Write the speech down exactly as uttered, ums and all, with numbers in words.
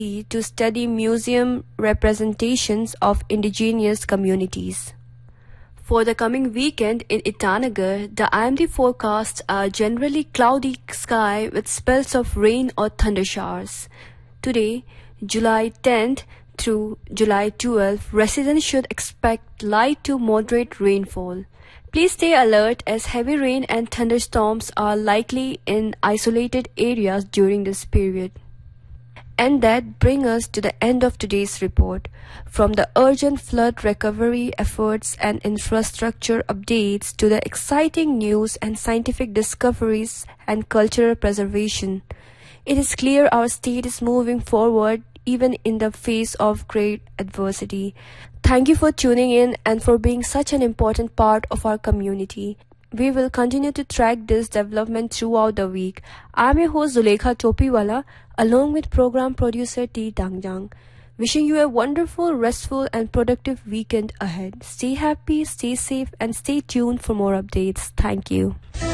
to study museum representations of indigenous communities. For the coming weekend in Itanagar, the I M D forecasts are generally cloudy sky with spells of rain or thunder showers. Today, July tenth through July twelfth, residents should expect light to moderate rainfall. Please stay alert as heavy rain and thunderstorms are likely in isolated areas during this period. And that brings us to the end of today's report. From the urgent flood recovery efforts and infrastructure updates to the exciting news and scientific discoveries and cultural preservation, it is clear our state is moving forward even in the face of great adversity. Thank you for tuning in and for being such an important part of our community. We will continue to track this development throughout the week. I'm your host Zulekha Topiwala, along with program producer T. Dangjang. Wishing you a wonderful, restful and productive weekend ahead. Stay happy, stay safe and stay tuned for more updates. Thank you.